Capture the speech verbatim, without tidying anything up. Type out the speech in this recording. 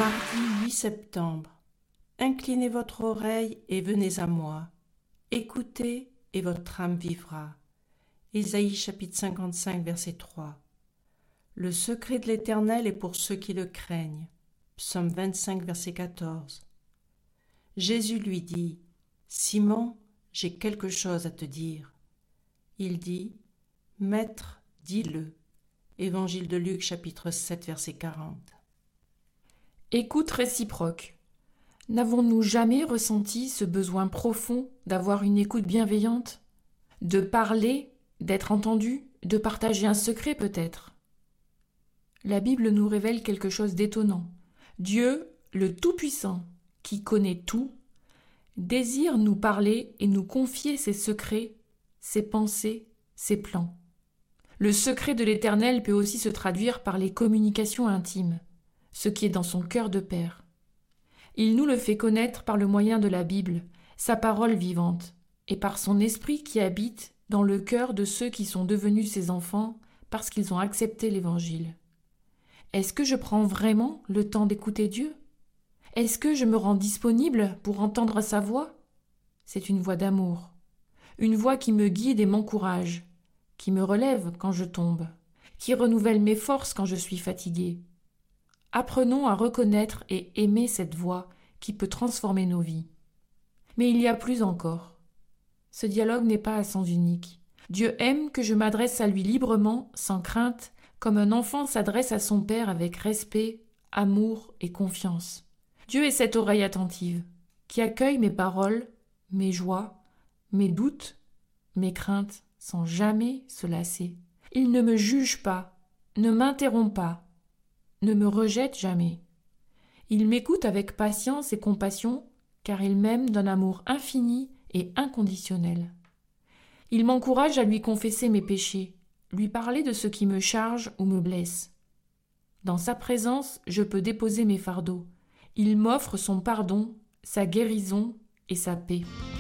Mardi huit septembre. Inclinez votre oreille et venez à moi. Écoutez et votre âme vivra. Ésaïe chapitre cinquante-cinq, verset trois. Le secret de l'Éternel est pour ceux qui le craignent. Psaume vingt-cinq, verset quatorze. Jésus lui dit : Simon, j'ai quelque chose à te dire. Il dit : Maître, dis-le. Évangile de Luc chapitre sept, verset quarante. Écoute réciproque. N'avons-nous jamais ressenti ce besoin profond d'avoir une écoute bienveillante, de parler, d'être entendu, de partager un secret peut-être ? La Bible nous révèle quelque chose d'étonnant. Dieu, le Tout-Puissant, qui connaît tout, désire nous parler et nous confier ses secrets, ses pensées, ses plans. Le secret de l'Éternel peut aussi se traduire par les communications intimes, ce qui est dans son cœur de Père. Il nous le fait connaître par le moyen de la Bible, sa parole vivante, et par son esprit qui habite dans le cœur de ceux qui sont devenus ses enfants parce qu'ils ont accepté l'Évangile. Est-ce que je prends vraiment le temps d'écouter Dieu ? Est-ce que je me rends disponible pour entendre sa voix ? C'est une voix d'amour, une voix qui me guide et m'encourage, qui me relève quand je tombe, qui renouvelle mes forces quand je suis fatigué. Apprenons à reconnaître et aimer cette voix qui peut transformer nos vies. Mais il y a plus encore. Ce dialogue n'est pas à sens unique. Dieu aime que je m'adresse à lui librement, sans crainte, comme un enfant s'adresse à son père avec respect, amour et confiance. Dieu est cette oreille attentive, qui accueille mes paroles, mes joies, mes doutes, mes craintes, sans jamais se lasser. Il ne me juge pas, ne m'interrompt pas, ne me rejette jamais. Il m'écoute avec patience et compassion, car il m'aime d'un amour infini et inconditionnel. Il m'encourage à lui confesser mes péchés, lui parler de ce qui me charge ou me blesse. Dans sa présence, je peux déposer mes fardeaux. Il m'offre son pardon, sa guérison et sa paix.